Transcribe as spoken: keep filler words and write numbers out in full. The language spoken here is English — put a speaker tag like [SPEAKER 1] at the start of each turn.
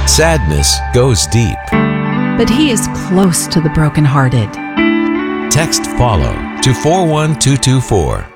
[SPEAKER 1] Sadness goes deep.
[SPEAKER 2] But He is close to the brokenhearted.
[SPEAKER 1] Text FOLLOW to four one two two four.